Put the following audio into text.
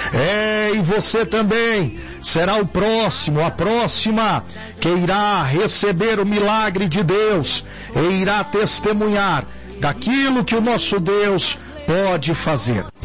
E você também será o próximo, a próxima que irá receber o milagre de Deus e irá testemunhar daquilo que o nosso Deus pode fazer.